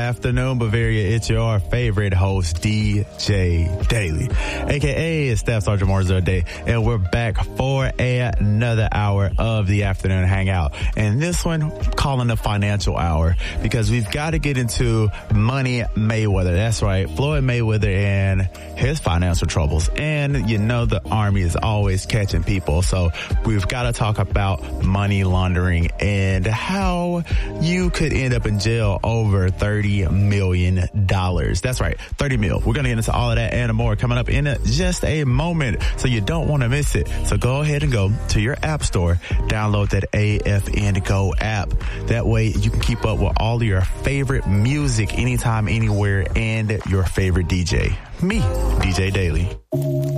afternoon, Bavaria. It's your favorite host, DJ Daily, a.k.a. Staff Sergeant Marzar Day. And we're back for another hour of the afternoon hangout. And this one, calling the financial hour, because we've got to get into Money Mayweather. That's right, Floyd Mayweather and his financial troubles. And you know the Army is always catching people. So we've got to talk about money laundering and how you could end up in jail over $30 million. That's right, 30 mil. We're going to get into all of that and more coming up in just a moment, so you don't want to miss it. So go ahead and go to your app store, download that AFN Go app. That way you can keep up with all of your favorite music anytime, anywhere, and your favorite DJ. Me, DJ Daily.